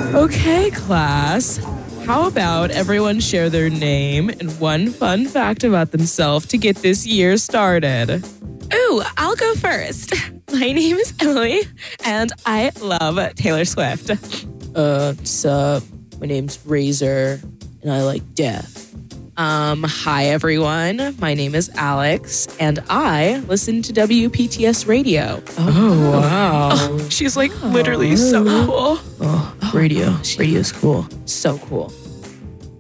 Okay, class. How about everyone share their name and one fun fact about themselves to get this year started? Ooh, I'll go first. My name is Emily, and I love Taylor Swift. Sup? My name's Razor, and I like death. Hi, everyone. My name is Alex, and I listen to WPTS Radio. Oh, wow. She's like literally so cool. Radio. Radio's cool. So cool.